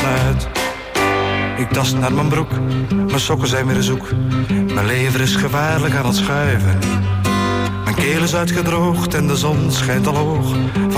uit. Ik tast naar mijn broek, mijn sokken zijn weer zoek. Mijn lever is gevaarlijk aan het schuiven. Mijn keel is uitgedroogd en de zon schijnt al hoog.